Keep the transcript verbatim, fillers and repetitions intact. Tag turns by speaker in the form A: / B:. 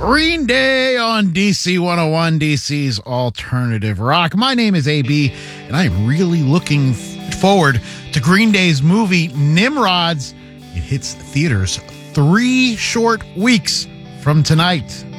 A: Green Day on D C one oh one, D C's alternative rock. My name is A B, and I'm really looking f- forward to Green Day's movie Nimrods. It hits theaters three short weeks from tonight.